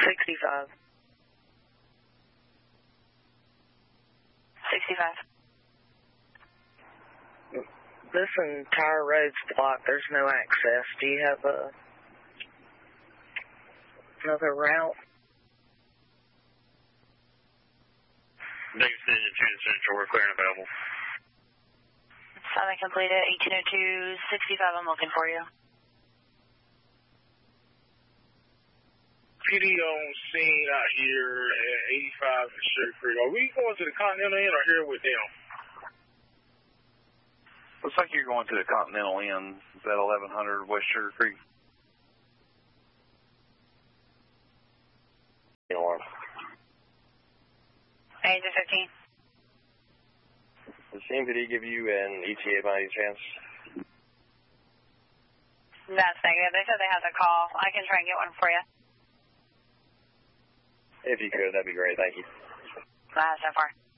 65. 65. This entire road's blocked. There's no access. Do you have another route? Next engine 2 to Central, we're clear and available. Southern completed, 1802, 65, I'm looking for you. PD on scene out here at 85 and Sugar Creek. Are we going to the Continental Inn or here with them? Looks like you're going to the Continental Inn. Is that 1100 West Sugar Creek? Alarm. Angel 15. Does CMPD give you an ETA by any chance? That's negative. They said they had to call. I can try and get one for you. If you could, that'd be great. Thank you. So far.